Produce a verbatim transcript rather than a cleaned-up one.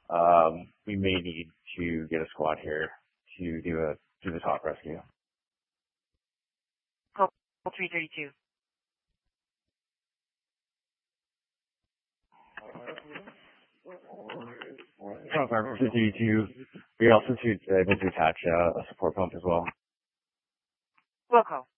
um, we may need to get a squad here to do a do the top rescue. Call three thirty-two. three thirty-two. We also to able to attach uh, a support pump as well. Will call.